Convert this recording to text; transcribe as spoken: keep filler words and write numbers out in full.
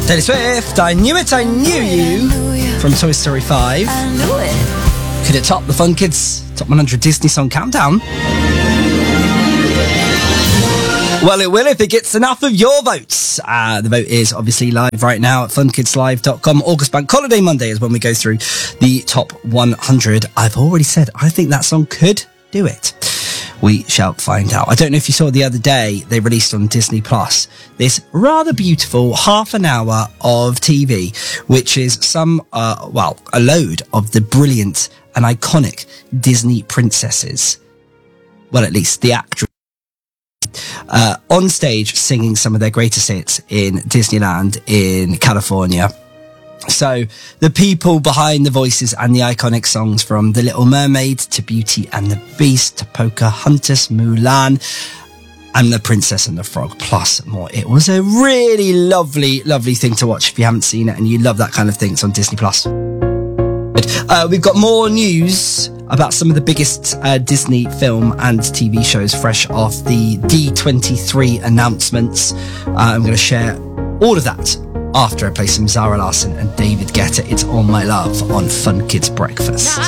Taylor Swift, I Knew It, I Knew You, from Toy Story five. I knew it. Could it top the Fun Kids Top one hundred Disney Song Countdown? Well, it will if it gets enough of your votes. Uh, the vote is obviously live right now at fun kids live dot com. August Bank Holiday Monday is when we go through the top one hundred. I've already said I think that song could do it. We shall find out. I don't know if you saw the other day, they released on Disney Plus this rather beautiful half an hour of T V, which is some, uh, well, a load of the brilliant and iconic Disney princesses. Well, at least the actress. Uh, on stage singing some of their greatest hits in Disneyland in California. So the people behind the voices and the iconic songs, from The Little Mermaid to Beauty and the Beast to Pocahontas, Mulan, and The Princess and the Frog, plus more. It was a really lovely, lovely thing to watch if you haven't seen it and you love that kind of thing. It's on Disney Plus. Uh, we've got more news about some of the biggest uh, Disney film and T V shows fresh off the D twenty-three announcements. Uh, I'm going to share all of that after I play some Zara Larsson and David Guetta. It's All My Love on Fun Kids Breakfast.